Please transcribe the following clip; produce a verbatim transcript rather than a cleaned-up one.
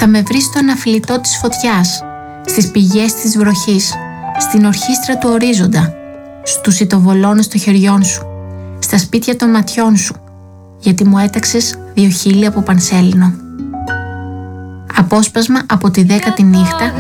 Θα με βρεις στο αναφλητό της φωτιάς, στις πηγές της βροχής, στην ορχήστρα του ορίζοντα, στους ητοβολώνες των χεριών σου, στα σπίτια των ματιών σου, γιατί μου έταξες δύο χείλη από πανσέλινο. Απόσπασμα από τη δέκατη νύχτα